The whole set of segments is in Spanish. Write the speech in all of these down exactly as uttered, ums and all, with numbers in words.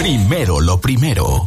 Primero lo primero.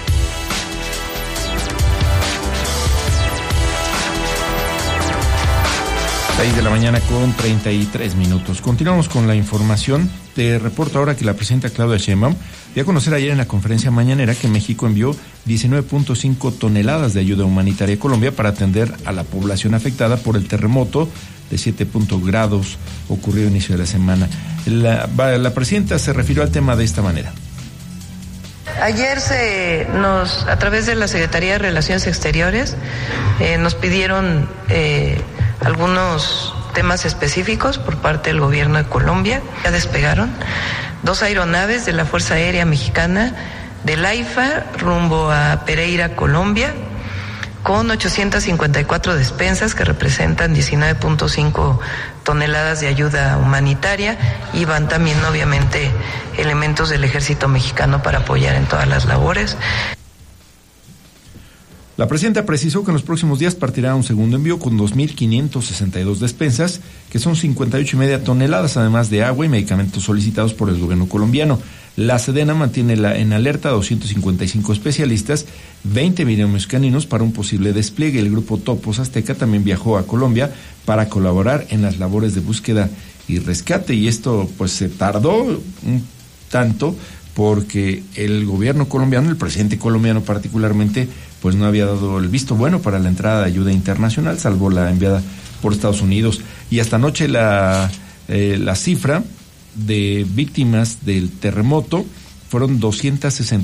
seis de la mañana con treinta y tres minutos. Continuamos con la información. Te reporto ahora que la presidenta Claudia Sheinbaum dio a conocer ayer en la conferencia mañanera que México envió diecinueve punto cinco toneladas de ayuda humanitaria a Colombia para atender a la población afectada por el terremoto de siete grados ocurrido a inicio de la semana. La, la presidenta se refirió al tema de esta manera. Ayer se nos, a través de la Secretaría de Relaciones Exteriores, eh, nos pidieron eh, algunos temas específicos por parte del gobierno de Colombia. Ya despegaron dos aeronaves de la Fuerza Aérea Mexicana del AIFA rumbo a Pereira, Colombia, con ochocientas cincuenta y cuatro despensas que representan diecinueve punto cinco toneladas de ayuda humanitaria, y van también obviamente elementos del ejército mexicano para apoyar en todas las labores. La presidenta precisó que en los próximos días partirá un segundo envío con dos mil quinientas sesenta y dos despensas, que son cincuenta y ocho y media toneladas, además de agua y medicamentos solicitados por el gobierno colombiano. La Sedena mantiene la, en alerta a doscientos cincuenta y cinco especialistas, veinte binomios caninos para un posible despliegue. El grupo Topos Azteca también viajó a Colombia para colaborar en las labores de búsqueda y rescate, y esto pues se tardó un tanto porque el gobierno colombiano, el presidente colombiano particularmente, pues no había dado el visto bueno para la entrada de ayuda internacional, salvo la enviada por Estados Unidos. Y hasta anoche la, eh, la cifra de víctimas del terremoto fueron doscientas sesenta